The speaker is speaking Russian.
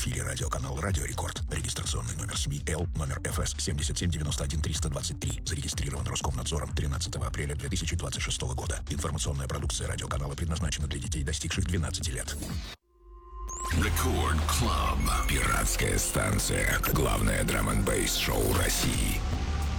эфире радиоканал «Радио Рекорд». Регистрационный номер СМИ Л, номер ФС 7791-323. Зарегистрирован Роскомнадзором 13 апреля 2026 года. Информационная продукция радиоканала предназначена для детей, достигших 12 лет. Рекорд Клаб. Пиратская станция. Главное драм-н-бейс шоу России.